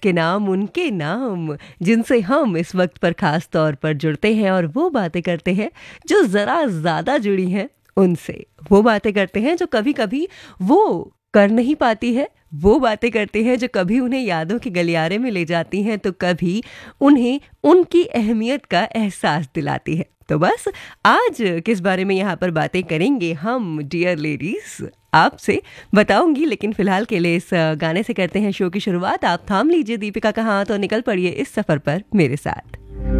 के नाम उनके नाम जिनसे हम इस वक्त पर खास तौर पर जुड़ते हैं और वो बातें करते हैं जो ज़रा ज़्यादा जुड़ी हैं उनसे। वो बातें करते हैं जो कभी कभी वो कर नहीं पाती है, वो बातें करते हैं जो कभी उन्हें यादों के गलियारे में ले जाती हैं तो कभी उन्हें उनकी अहमियत का एहसास दिलाती है। तो बस आज किस बारे में यहाँ पर बातें करेंगे हम डियर लेडीज आपसे बताऊंगी, लेकिन फिलहाल के लिए इस गाने से करते हैं शो की शुरुआत। आप थाम लीजिए दीपिका का हाथ और निकल पड़िए इस सफर पर मेरे साथ।